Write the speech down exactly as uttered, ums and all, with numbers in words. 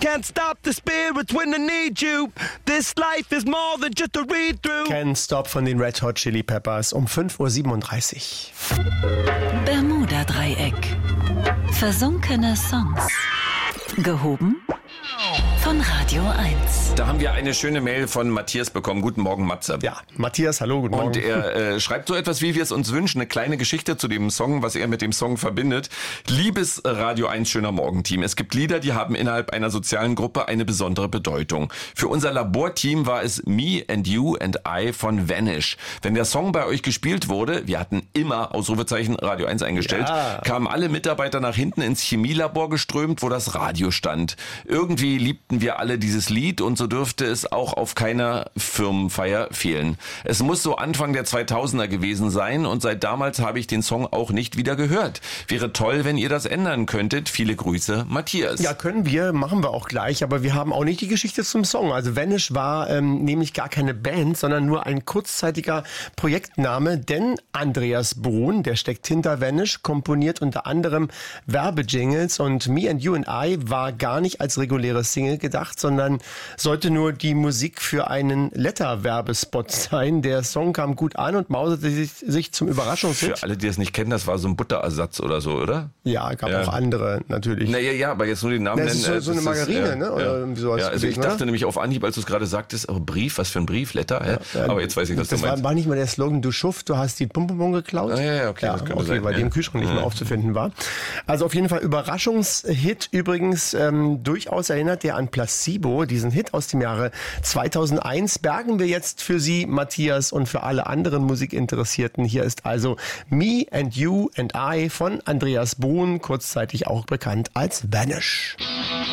Can't stop the spirits when I need you. This life is more than just a read-through. Can't Stop von den Red Hot Chili Peppers um fünf Uhr siebenunddreißig. Bermuda-Dreieck. Versunkene Songs. Gehoben von Radio eins. Da haben wir eine schöne Mail von Matthias bekommen. Guten Morgen, Matze. Ja, Matthias, hallo, guten Morgen. Und er äh, schreibt so etwas, wie wir es uns wünschen. Eine kleine Geschichte zu dem Song, was er mit dem Song verbindet. Liebes Radio eins schöner Morgenteam. Es gibt Lieder, die haben innerhalb einer sozialen Gruppe eine besondere Bedeutung. Für unser Laborteam war es Me and You and I von Vanish. Wenn der Song bei euch gespielt wurde, wir hatten immer Ausrufezeichen Radio eins eingestellt, Ja. kamen alle Mitarbeiter nach hinten ins Chemielabor geströmt, wo das Radio stand. Irgendwie liebten wir alle dieses Lied und so dürfte es auch auf keiner Firmenfeier fehlen. Es muss so Anfang der zweitausender gewesen sein und seit damals habe ich den Song auch nicht wieder gehört. Wäre toll, wenn ihr das ändern könntet. Viele Grüße, Matthias. Ja, können wir, machen wir auch gleich, aber wir haben auch nicht die Geschichte zum Song. Also Vanish war ähm, nämlich gar keine Band, sondern nur ein kurzzeitiger Projektname, denn Andreas Brun, der steckt hinter Vanish, komponiert unter anderem Werbejingles und Me and You and I war gar nicht als reguläre Single gedacht, sondern sollte nur die Musik für einen Letter-Werbespot sein. Der Song kam gut an und mauserte sich, sich zum Überraschungshit. Für alle, die es nicht kennen, das war so ein Butterersatz oder so, oder? Ja, gab Ja. auch andere natürlich. Naja, ja, aber jetzt nur den Namen Das ist nennen. so- so äh, eine das ist, Margarine, ja, ne? Oder ja. irgendwie sowas Ja, also ich gewesen, dachte oder? nämlich auf Anhieb, als du es gerade sagtest, oh, Brief, was für ein Brief, Letter, hä? Aber jetzt weiß ich, was das du meinst. war, war nicht mal der Slogan, du Schuft, du hast die Pumpebon geklaut. Ah, ja, ja, okay, das könnte okay, sein, weil ja. die im Kühlschrank nicht mehr aufzufinden war. Also auf jeden Fall Überraschungshit übrigens, ähm, durchaus erinnert der an Placebo, diesen Hit aus dem Jahre zweitausendeins. Bergen wir jetzt für Sie, Matthias, und für alle anderen Musikinteressierten. Hier ist also Me and You and I von Andreas Brun, kurzzeitig auch bekannt als Vanish.